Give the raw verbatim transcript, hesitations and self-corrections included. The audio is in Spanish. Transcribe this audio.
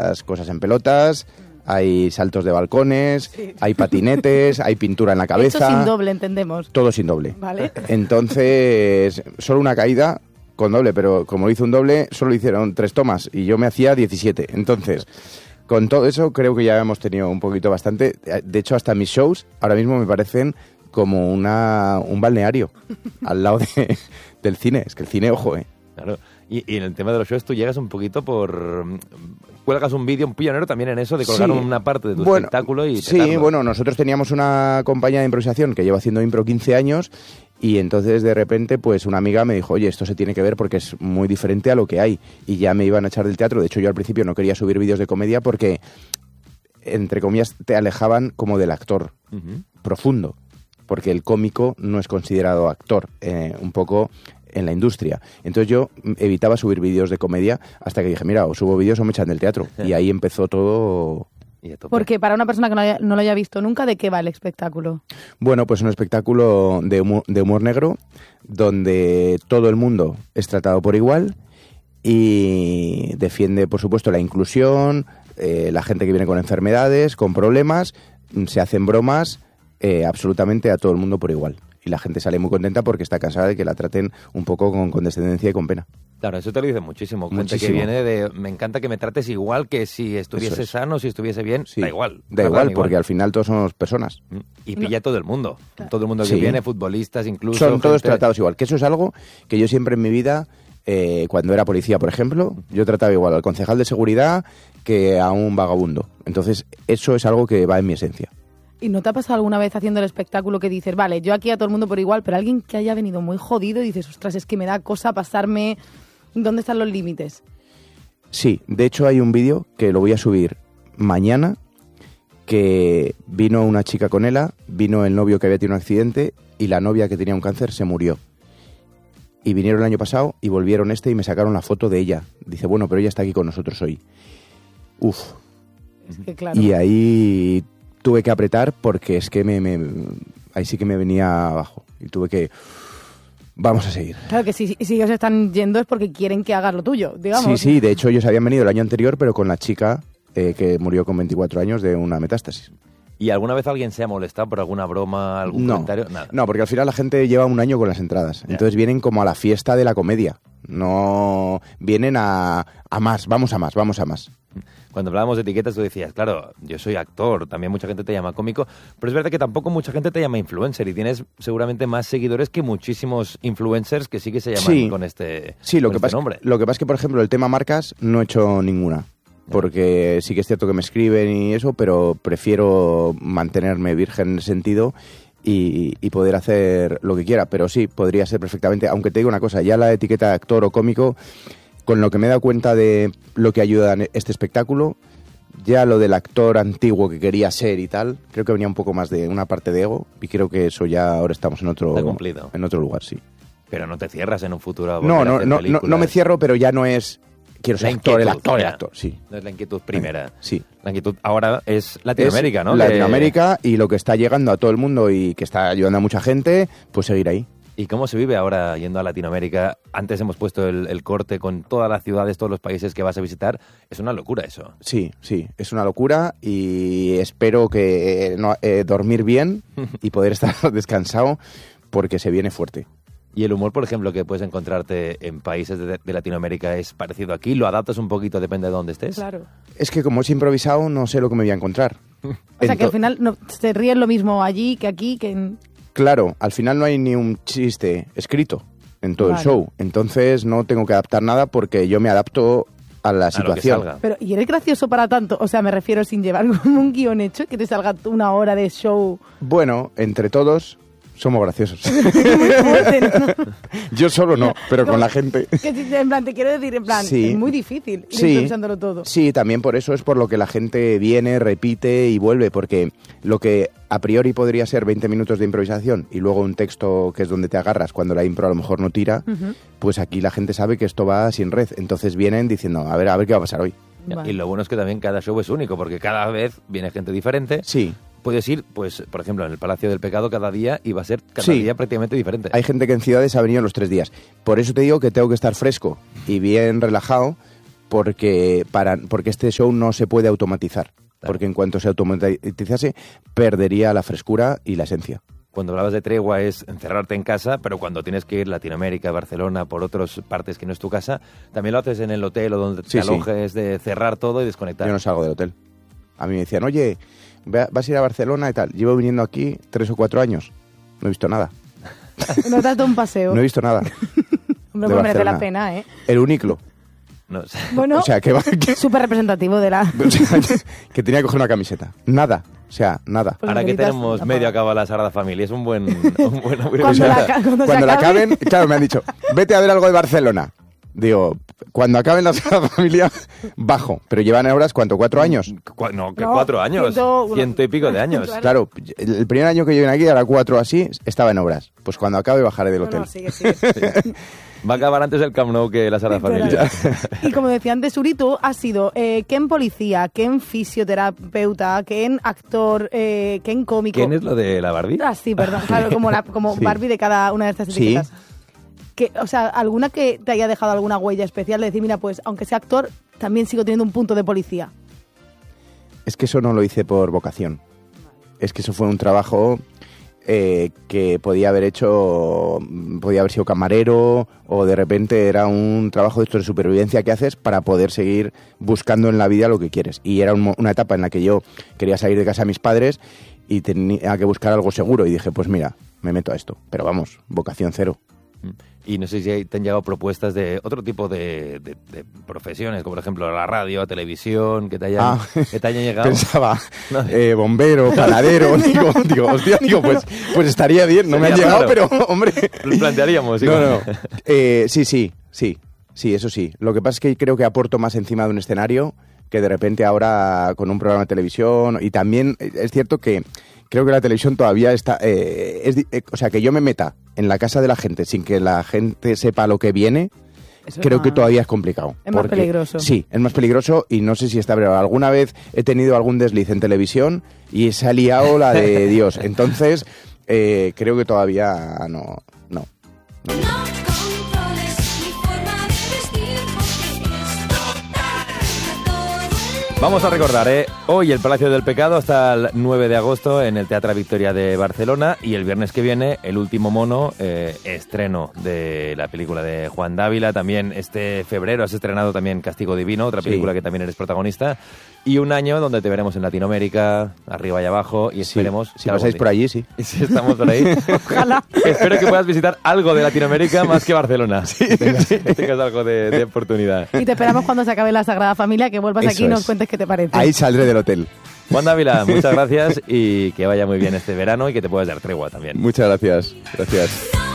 muchas cosas en pelotas, hay saltos de balcones, sí. hay patinetes, hay pintura en la cabeza. Eso sin doble, entendemos. Todo sin doble. Vale. Entonces, solo una caída con doble, pero como hizo un doble, solo hicieron tres tomas y yo me hacía diecisiete. Entonces, con todo eso creo que ya hemos tenido un poquito bastante. De hecho, hasta mis shows ahora mismo me parecen como una un balneario al lado de, del cine. Es que el cine, ojo, ¿eh? Claro. Y, y en el tema de los shows tú llegas un poquito por... Cuelgas un vídeo, un pionero también en eso, de colgar sí. una parte de tu bueno, espectáculo y... Sí, petarlo. Bueno, nosotros teníamos una compañía de improvisación que lleva haciendo impro quince años y entonces de repente pues una amiga me dijo, oye, esto se tiene que ver porque es muy diferente a lo que hay. Y ya me iban a echar del teatro. De hecho, yo al principio no quería subir vídeos de comedia porque, entre comillas, te alejaban como del actor uh-huh. profundo. Porque el cómico no es considerado actor, eh, un poco en la industria. Entonces yo evitaba subir vídeos de comedia hasta que dije, mira, o subo vídeos o me echan del teatro. Y ahí empezó todo... Porque para una persona que no, haya, no lo haya visto nunca, ¿de qué va el espectáculo? Bueno, pues un espectáculo de humor, de humor negro, donde todo el mundo es tratado por igual y defiende, por supuesto, la inclusión, eh, la gente que viene con enfermedades, con problemas, se hacen bromas... Eh, absolutamente a todo el mundo por igual. Y la gente sale muy contenta porque está cansada de que la traten un poco con condescendencia y con pena. Claro, eso te lo dice muchísimo. Gente muchísimo. que viene de, me encanta que me trates igual que si estuviese es. sano, si estuviese bien, sí. da igual. Da igual, igual, porque al final todos somos personas. Y pilla a todo el mundo. Claro. Todo el mundo que sí. viene, futbolistas incluso. Son gente... todos tratados igual. Que eso es algo que yo siempre en mi vida, eh, cuando era policía, por ejemplo, yo trataba igual al concejal de seguridad que a un vagabundo. Entonces, eso es algo que va en mi esencia. ¿Y no te ha pasado alguna vez haciendo el espectáculo que dices, vale, yo aquí a todo el mundo por igual, pero alguien que haya venido muy jodido y dices, ostras, es que me da cosa pasarme, ¿dónde están los límites? Sí, de hecho hay un vídeo que lo voy a subir mañana, que vino una chica con ella, vino el novio que había tenido un accidente y la novia que tenía un cáncer se murió. Y vinieron el año pasado y volvieron este y me sacaron la foto de ella. Dice, bueno, pero ella está aquí con nosotros hoy. Uf. Es que claro. Y ahí... tuve que apretar porque es que me, me ahí sí que me venía abajo y tuve que vamos a seguir. Claro que si, si ellos están yendo es porque quieren que hagas lo tuyo, digamos. Sí, sí, de hecho ellos habían venido el año anterior pero con la chica eh, que murió con veinticuatro años de una metástasis. ¿Y alguna vez alguien se ha molestado por alguna broma, algún no, comentario? Nada. No, porque al final la gente lleva un año con las entradas. Ya. Entonces vienen como a la fiesta de la comedia. No vienen a, a más, vamos a más, vamos a más. Cuando hablábamos de etiquetas tú decías, claro, yo soy actor, también mucha gente te llama cómico, pero es verdad que tampoco mucha gente te llama influencer y tienes seguramente más seguidores que muchísimos influencers que sí que se llaman sí, con este, sí, lo con que este pasa, nombre. Lo que pasa es que, por ejemplo, el tema marcas no he hecho ninguna. Porque sí que es cierto que me escriben y eso, pero prefiero mantenerme virgen en ese sentido y, y poder hacer lo que quiera. Pero sí, podría ser perfectamente, aunque te digo una cosa, ya la etiqueta de actor o cómico, con lo que me he dado cuenta de lo que ayuda en este espectáculo, ya lo del actor antiguo que quería ser y tal, creo que venía un poco más de una parte de ego y creo que eso ya ahora estamos en otro, en otro lugar, sí. Pero no te cierras en un futuro. No, no, no, no, no me cierro, pero ya no es... Quiero ser actor, el actor, el actor, sí. No es la inquietud primera. Sí. La inquietud ahora es Latinoamérica, es ¿no? Latinoamérica que... y lo que está llegando a todo el mundo y que está ayudando a mucha gente, pues seguir ahí. ¿Y cómo se vive ahora yendo a Latinoamérica? Antes hemos puesto el, el corte con todas las ciudades, todos los países que vas a visitar. Es una locura eso. Sí, sí, es una locura y espero que eh, no, eh, dormir bien y poder estar descansado porque se viene fuerte. ¿Y el humor, por ejemplo, que puedes encontrarte en países de, de Latinoamérica es parecido aquí? ¿Lo adaptas un poquito, depende de dónde estés? Claro. Es que como es improvisado, no sé lo que me voy a encontrar. O sea, Ento- que al final no, se ríen lo mismo allí que aquí, que en... Claro, al final no hay ni un chiste escrito en todo vale. el show. Entonces no tengo que adaptar nada porque yo me adapto a la situación. A Pero, ¿y eres gracioso para tanto? O sea, me refiero sin llevar como un guión hecho, que te salga una hora de show. Bueno, entre todos... somos graciosos. Muy fuerte, ¿no? Yo solo no, pero con la gente. Que, en plan, te quiero decir, en plan, sí. es muy difícil ir sí. improvisándolo todo. Sí, también por eso es por lo que la gente viene, repite y vuelve, porque lo que a priori podría ser veinte minutos de improvisación y luego un texto que es donde te agarras cuando la impro a lo mejor no tira, uh-huh. pues aquí la gente sabe que esto va sin red. Entonces vienen diciendo, a ver, a ver qué va a pasar hoy. Vale. Y lo bueno es que también cada show es único, porque cada vez viene gente diferente. Sí. Puedes ir, pues, por ejemplo, en el Palacio del Pecado cada día y va a ser cada sí. día prácticamente diferente. Hay gente que en ciudades ha venido los tres días. Por eso te digo que tengo que estar fresco y bien relajado porque, para, porque este show no se puede automatizar. Claro. Porque en cuanto se automatizase, perdería la frescura y la esencia. Cuando hablabas de tregua es encerrarte en casa, pero cuando tienes que ir a Latinoamérica, Barcelona, por otras partes que no es tu casa, ¿también lo haces en el hotel o donde sí, te alojes, sí. de cerrar todo y desconectar? Yo no salgo del hotel. A mí me decían, oye, vas a ir a Barcelona y tal. Llevo viniendo aquí tres o cuatro años. No he visto nada. No te has dado un paseo. No he visto nada. Hombre, pues merece la pena, ¿eh? El Uniclo. No sé. Bueno, o sea, que va, que, súper representativo de la... O sea, que, que tenía que coger una camiseta. Nada. O sea, nada. Pues ahora que tenemos medio acabada la Sagrada Familia, es un buen... Un buen cuando o sea, la, cuando cuando la acaben, claro, me han dicho, vete a ver algo de Barcelona. Digo, cuando acaben la Sagrada Familia, bajo. Pero llevan horas, ¿cuánto? ¿Cuatro años? Cu no, que no, cuatro años. Ciento, ciento y pico de años. Claro, el primer año que yo vine aquí, ahora cuatro así, estaba en obras. Pues cuando acabe bajaré del hotel. No, no, sigue, sigue. Va a acabar antes el Camp Nou que la Sagrada Familia. Y como decía antes, Uri, tú has sido eh, ¿quién policía, quién fisioterapeuta, quién actor, eh, quién cómico? ¿Quién es lo de la Barbie? Ah, sí, perdón, claro, como, la, como sí. Barbie de cada una de estas etiquetas. Sí. Que, o sea, ¿alguna que te haya dejado alguna huella especial de decir, mira, pues aunque sea actor, también sigo teniendo un punto de policía? Es que eso no lo hice por vocación. Es que eso fue un trabajo... Eh, que podía haber hecho, podía haber sido camarero o de repente era un trabajo de esto de supervivencia que haces para poder seguir buscando en la vida lo que quieres. Y era un, una etapa en la que yo quería salir de casa de mis padres y tenía que buscar algo seguro y dije, pues mira, me meto a esto. Pero vamos, vocación cero. Y no sé si te han llegado propuestas de otro tipo de, de, de profesiones, como por ejemplo la radio, televisión, que te hayan, ah, que te hayan llegado. Pensaba, no. eh, bombero, panadero, digo, digo, hostia, digo, pues, pues estaría bien, no Sería me han llegado, raro. Pero, hombre... Lo plantearíamos, no, no, eh, sí, sí, sí, sí, eso sí. Lo que pasa es que creo que aporto más encima de un escenario que de repente ahora con un programa de televisión, y también es cierto que creo que la televisión todavía está... Eh, es, eh, o sea, que yo me meta en la casa de la gente sin que la gente sepa lo que viene, eso creo más... que todavía es complicado. Es porque, más peligroso. Sí, es más peligroso y no sé si está... Pero alguna vez he tenido algún desliz en televisión y se ha liado la de Dios. Entonces, eh, creo que todavía no... no, no. Vamos a recordar, ¿eh? Hoy el Palacio del Pecado hasta el nueve de agosto en el Teatro Victoria de Barcelona y el viernes que viene El Último Mono, eh, estreno de la película de Juan Dávila. También este febrero has estrenado también Castigo Divino, otra película sí. que también eres protagonista. Y un año donde te veremos en Latinoamérica, arriba y abajo, y esperemos... Sí. Si pasáis por allí, sí. Si estamos por ahí. Ojalá. Espero que puedas visitar algo de Latinoamérica más que Barcelona. Sí. Que tengas, sí. que tengas algo de, de oportunidad. Y te esperamos cuando se acabe la Sagrada Familia, que vuelvas Eso aquí y nos es. cuentes qué te parece. Ahí saldré del hotel. Juan Dávila, muchas gracias y que vaya muy bien este verano y que te puedas dar tregua también. Muchas gracias. Gracias.